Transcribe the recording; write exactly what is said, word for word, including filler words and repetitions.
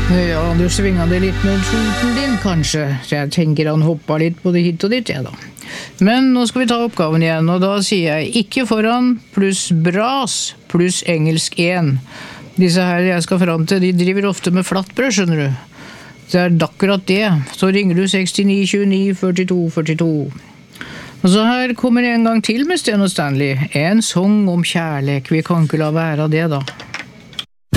Ja, du svingade litt med foten din, kanskje. Så jeg tenker han hoppa litt både hit og dit, ja da. Men nå skal vi ta oppgaven igjen, og da sier jeg ikke foran pluss bras pluss engelsk en. Disse her jeg skal fram til, de driver ofte med flatbrød, skjønner du. Det er akkurat det. Så ringer du sekstini tjueni førtito førtito. Og så her kommer en gang til med Sten og Stanley. En sang om kjærlek, vi kan ikke la være det da.